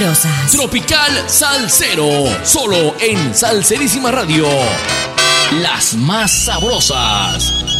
Tropical Salsero, solo en Salserísima Radio. Las más sabrosas.